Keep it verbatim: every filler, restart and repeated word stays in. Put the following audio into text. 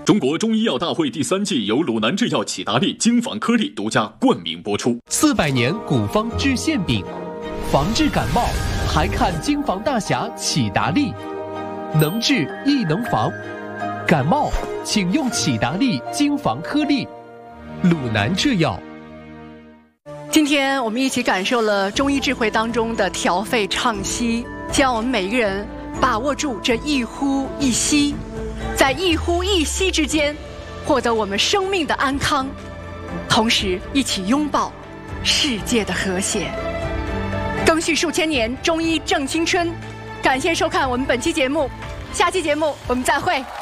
中国中医药大会第三季由鲁南制药启达利精防颗粒独家冠名播出。 四百年古方治馅饼，防治感冒还看精防大侠启达利，能治亦能防。感冒请用启达利精防颗粒，鲁南制药。 今天我们一起感受了中医智慧当中的调肺畅息，希望我们每一个人把握住这一呼一吸，在一呼一吸之间获得我们生命的安康，同时一起拥抱世界的和谐。更续数千年，中医正青春。感谢收看我们本期节目，下期节目我们再会。